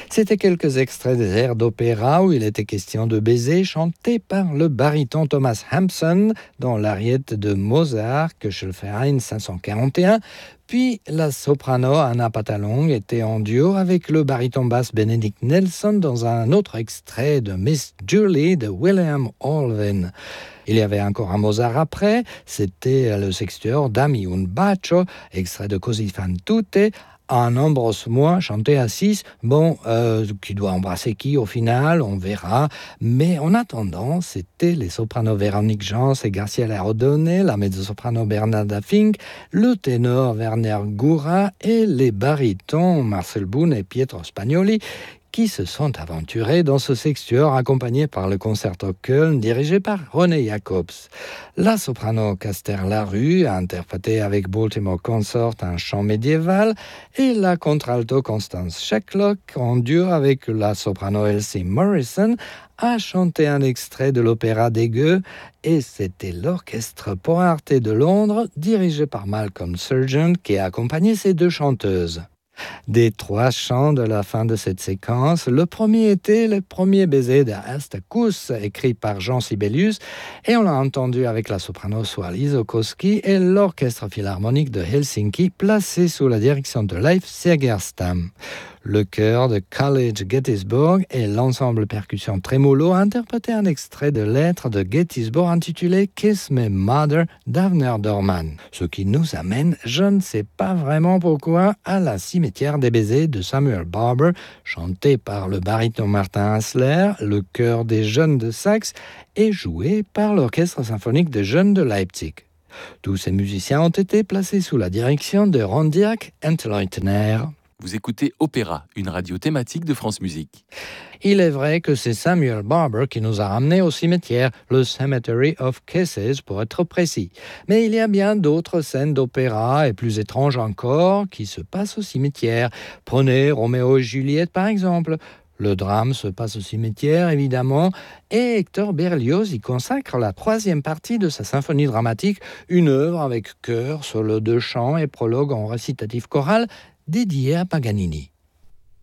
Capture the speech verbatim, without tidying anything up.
C'était quelques extraits des airs d'opéra où il était question de baiser, chantés par le baryton Thomas Hampson dans l'ariette de Mozart, Köchelverein cinq cent quarante et un. Puis la soprano Anna Patalong était en duo avec le baryton basse Benedict Nelson dans un autre extrait de Miss Julie de William Olvin. Il y avait encore un Mozart après, c'était le sextuor Dammi un bacio, extrait de Così fan tutte, un embrasse-moi chanté à six, bon, euh, qui doit embrasser qui au final, on verra. Mais en attendant, c'était les sopranos Véronique Jans et Graciela Odone, la mezzo-soprano Bernarda Fink, le ténor Werner Goura et les barytons Marcel Boone et Pietro Spagnoli, qui se sont aventurés dans ce sextuor accompagné par le Concerto Köln dirigé par René Jacobs. La soprano Caster Larue a interprété avec Baltimore Consort un chant médiéval et la contralto Constance Shacklock en duo avec la soprano Elsie Morrison a chanté un extrait de l'opéra des Gueux et c'était l'orchestre Port Arte de Londres dirigé par Malcolm Surgeon qui a accompagné ces deux chanteuses. Des trois chants de la fin de cette séquence, le premier était le premier baiser de Astakous, écrit par Jean Sibelius, et on l'a entendu avec la soprano Suali Zokoski et l'orchestre philharmonique de Helsinki, placé sous la direction de Leif Segerstam. Le chœur de College Gettysburg et l'ensemble percussion Tremolo a interprété un extrait de lettre de Gettysburg intitulé Kiss Me Mother d'Avner Dorman. Ce qui nous amène, je ne sais pas vraiment pourquoi, à la cimetière des baisers de Samuel Barber, chanté par le baryton Martin Hassler, le chœur des jeunes de Saxe et joué par l'orchestre symphonique des jeunes de Leipzig. Tous ces musiciens ont été placés sous la direction de Rondiak Entleutner. Vous écoutez Opéra, une radio thématique de France Musique. Il est vrai que c'est Samuel Barber qui nous a ramenés au cimetière, le Cemetery of Kisses pour être précis. Mais il y a bien d'autres scènes d'opéra, et plus étranges encore, qui se passent au cimetière. Prenez Roméo et Juliette par exemple. Le drame se passe au cimetière, évidemment, et Hector Berlioz y consacre la troisième partie de sa symphonie dramatique, une œuvre avec chœur, solo de chant et prologue en récitatif choral, dédié à Paganini.